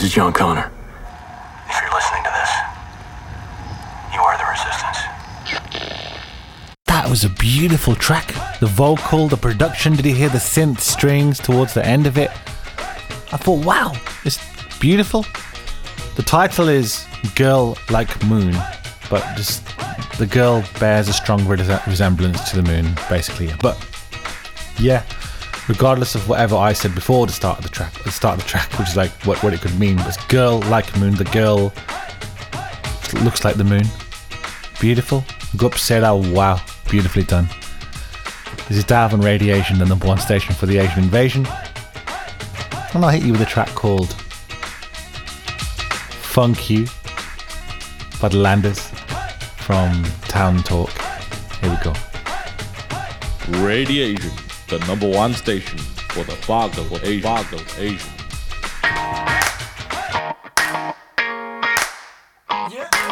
This is John Connor. If you're listening to this, you are the Resistance. That was a beautiful track. The vocal, the production, did you hear the synth strings towards the end of it? I thought, wow, it's beautiful. The title is Girl Like Moon, but just the girl bears a strong resemblance to the moon, basically. But yeah, regardless of whatever I said before the start of the track, which is like what it could mean, was Girl Like Moon. The girl looks like the moon. Beautiful. Go up, say that. Wow, beautifully done. This is Dav on Radiation, the number one station for the Asian invasion. And I'll hit you with a track called Funk You by the Landers from Town Talk. Here we go. Radiation, the number one station for the Fargo Asian. Yeah.